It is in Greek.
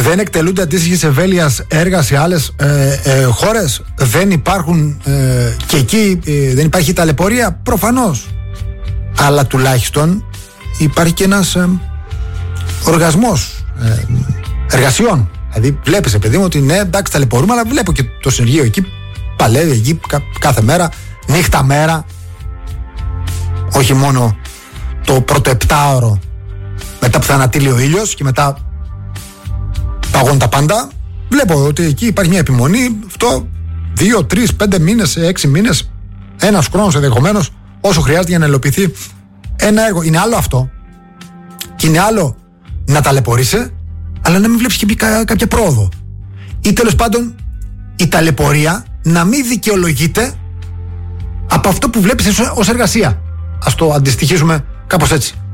Δεν εκτελούνται αντίστοιχης ευέλειας έργα σε άλλες χώρες? Δεν υπάρχουν και εκεί δεν υπάρχει ταλαιπωρία? Προφανώς. Αλλά τουλάχιστον υπάρχει και ένας οργασμός εργασιών. Δηλαδή βλέπεις, παιδί μου, ότι ναι, εντάξει, ταλαιπωρούμε, αλλά βλέπω και το συνεργείο εκεί παλεύει εκεί κάθε μέρα, νύχτα μέρα. Όχι μόνο το πρώτο 7ωρο μετά που θα ανατείλει ο ήλιος και μετά παγώνουν τα πάντα. Βλέπω ότι εκεί υπάρχει μια επιμονή. Αυτό 2, 3, 5 μήνες, 6 μήνες, ένας χρόνος ενδεχομένως, όσο χρειάζεται για να υλοποιηθεί ένα έργο. Είναι άλλο αυτό. Και είναι άλλο να ταλαιπωρείσαι, αλλά να μην βλέπεις και κάποια πρόοδο. Ή τέλος πάντων η ταλαιπωρία να μην δικαιολογείται από αυτό που βλέπεις ως εργασία. Ας το αντιστοιχίσουμε κάπως έτσι.